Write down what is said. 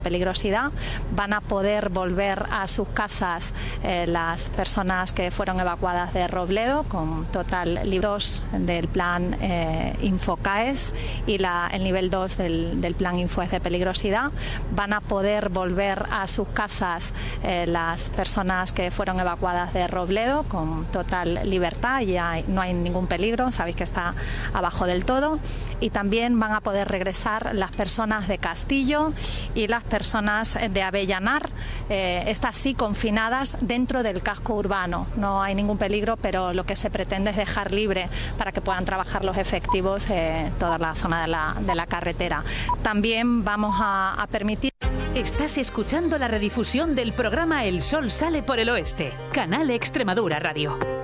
peligrosidad. Van a poder volver a sus casas las personas que fueron evacuadas de Robledo, con total nivel 2 del plan Infocaes y el nivel 2 del plan Infoes de peligrosidad. Van a poder volver a sus casas las personas que fueron evacuadas de Robledo con total libertad, ya no hay ningún peligro, sabéis que está abajo del todo. Y también van a poder regresar las personas de Castillo y las personas de Avellanar, estas sí confinadas dentro del casco urbano. No hay ningún peligro, pero lo que se pretende es dejar libre para que puedan trabajar los efectivos toda la zona de la carretera. También vamos a permitir... Estás escuchando la redifusión del programa El Sol sale por el oeste, Canal Extremadura Radio.